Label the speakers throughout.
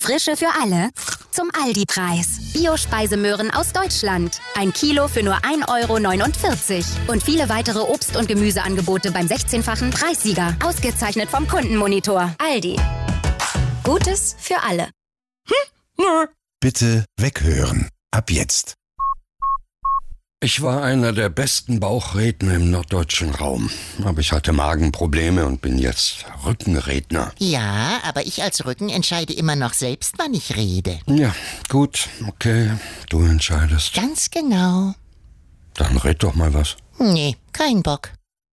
Speaker 1: Frische für alle zum Aldi-Preis. Bio-Speisemöhren aus Deutschland. 1 Kilo für nur 1,49 €. Und viele weitere Obst- und Gemüseangebote beim 16-fachen Preissieger. Ausgezeichnet vom Kundenmonitor. Aldi. Gutes für alle.
Speaker 2: Nö.
Speaker 3: Bitte weghören. Ab jetzt.
Speaker 2: Ich war einer der besten Bauchredner im norddeutschen Raum. Aber ich hatte Magenprobleme und bin jetzt Rückenredner.
Speaker 4: Ja, aber ich als Rücken entscheide immer noch selbst, wann ich rede.
Speaker 2: Ja, gut, okay, du entscheidest.
Speaker 4: Ganz genau.
Speaker 2: Dann red doch mal was.
Speaker 4: Nee, kein Bock.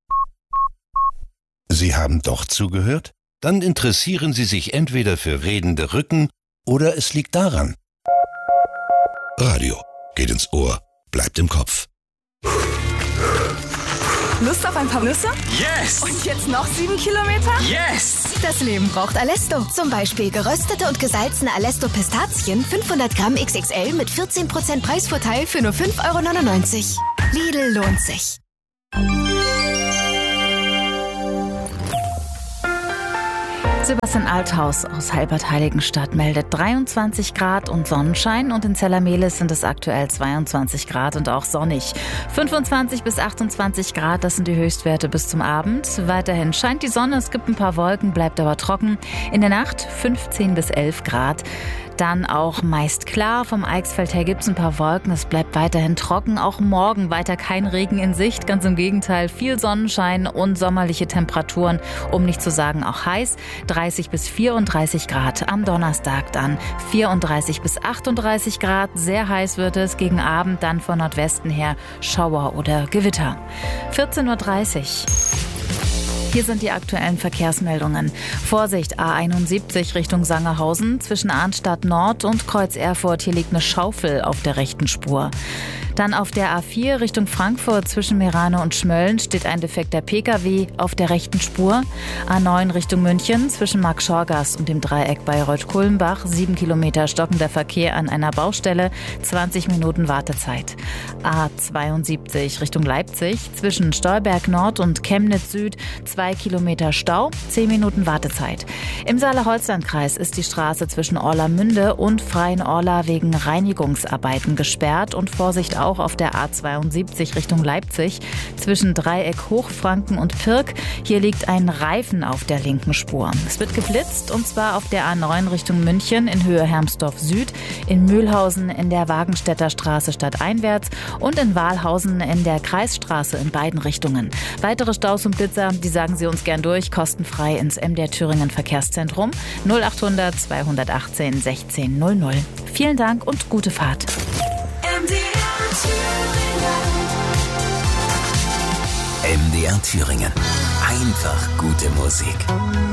Speaker 3: Sie haben doch zugehört? Dann interessieren Sie sich entweder für redende Rücken oder es liegt daran.
Speaker 5: Radio geht ins Ohr, bleibt im Kopf.
Speaker 6: Lust auf ein paar Nüsse?
Speaker 7: Yes!
Speaker 6: Und jetzt noch 7 Kilometer?
Speaker 7: Yes!
Speaker 6: Das Leben braucht Alesto. Zum Beispiel geröstete und gesalzene Alesto-Pistazien, 500 Gramm XXL mit 14% Preisvorteil für nur 5,99 €. Lidl lohnt sich.
Speaker 8: Sebastian Althaus aus Halbert-Heiligenstadt meldet 23 Grad und Sonnenschein und in Zellermelis sind es aktuell 22 Grad und auch sonnig. 25 bis 28 Grad, das sind die Höchstwerte bis zum Abend. Weiterhin scheint die Sonne, es gibt ein paar Wolken, bleibt aber trocken. In der Nacht 15 bis 11 Grad. Dann auch meist klar. Vom Eichsfeld her gibt es ein paar Wolken. Es bleibt weiterhin trocken. Auch morgen weiter kein Regen in Sicht. Ganz im Gegenteil, viel Sonnenschein und sommerliche Temperaturen, um nicht zu sagen auch heiß. 30 bis 34 Grad. Am Donnerstag dann 34 bis 38 Grad. Sehr heiß wird es. Gegen Abend dann von Nordwesten her Schauer oder Gewitter. 14:30 Uhr. Hier sind die aktuellen Verkehrsmeldungen. Vorsicht, A71 Richtung Sangerhausen. Zwischen Arnstadt Nord und Kreuz Erfurt. Hier liegt eine Schaufel auf der rechten Spur. Dann auf der A4 Richtung Frankfurt zwischen Meerane und Schmölln steht ein defekter Pkw auf der rechten Spur. A9 Richtung München zwischen Marktschorgast und dem Dreieck Bayreuth-Kulmbach. 7 Kilometer stockender Verkehr an einer Baustelle, 20 Minuten Wartezeit. A72 Richtung Leipzig zwischen Stolberg Nord und Chemnitz Süd. 2 Kilometer Stau, 10 Minuten Wartezeit. Im Saale-Holstein-Kreis ist die Straße zwischen Orlamünde und Freien-Orla wegen Reinigungsarbeiten gesperrt und Vorsicht auch auf der A72 Richtung Leipzig zwischen Dreieck Hochfranken und Pirk. Hier liegt ein Reifen auf der linken Spur. Es wird geblitzt und zwar auf der A9 Richtung München in Höhe Hermsdorf Süd, in Mühlhausen in der Wagenstädter Straße stadteinwärts und in Wahlhausen in der Kreisstraße in beiden Richtungen. Weitere Staus und Blitzer, die sagen Sie uns gern durch, kostenfrei ins MDR Thüringen Verkehrszentrum 0800 218 16 00. Vielen Dank und gute Fahrt.
Speaker 5: MDR Thüringen. Einfach gute Musik.